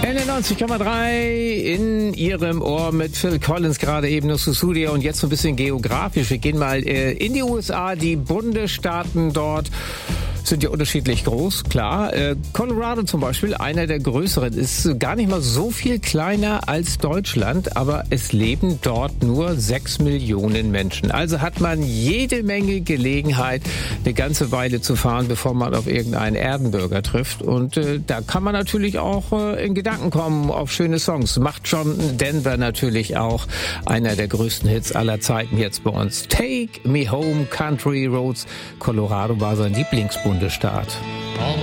90,3 in Ihrem Ohr mit Phil Collins, gerade eben noch Sussudio. Und jetzt so ein bisschen geografisch. Wir gehen mal in die USA. Die Bundesstaaten dort sind ja unterschiedlich groß, klar. Colorado zum Beispiel, einer der größeren, ist gar nicht mal so viel kleiner als Deutschland, aber es leben dort nur 6 Millionen Menschen. Also hat man jede Menge Gelegenheit, eine ganze Weile zu fahren, bevor man auf irgendeinen Erdenbürger trifft. Und da kann man natürlich auch in Gedanken kommen auf schöne Songs. Macht John Denver natürlich auch, einer der größten Hits aller Zeiten jetzt bei uns. Take Me Home, Country Roads. Colorado war sein Lieblingsbundesstaat.